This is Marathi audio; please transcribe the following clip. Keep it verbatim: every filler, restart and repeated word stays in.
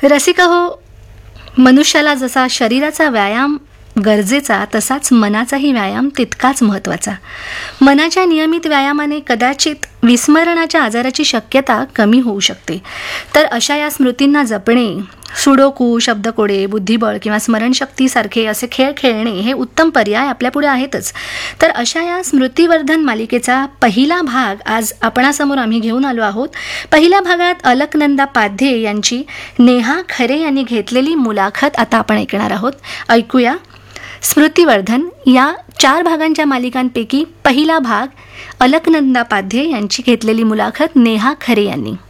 रसिका हो, मनुष्याला जसा शरीराचा व्यायाम गरजेचा तसाच मनाचाही व्यायाम तितकाच महत्त्वाचा. मनाच्या नियमित व्यायामाने कदाचित विस्मरणाच्या आजाराची शक्यता कमी होऊ शकते. तर अशा या स्मृतींना जपणे, सुडोकू, शब्दकोडे, बुद्धिबळ किंवा स्मरणशक्तीसारखे असे खेळ खेळणे हे उत्तम पर्याय आपल्यापुढे आहेतच. तर अशा या स्मृतिवर्धन मालिकेचा पहिला भाग आज आपणासमोर आम्ही घेऊन आलो आहोत. पहिल्या भागात अलकनंदा पाध्ये यांची नेहा खरे यांनी घेतलेली मुलाखत आता आपण ऐकणार आहोत. ऐकूया स्मृतिवर्धन या चार भागांच्या मालिकांपैकी पहिला भाग, अलकनंदा पाध्ये यांची घेतलेली मुलाखत नेहा खरे यांनी.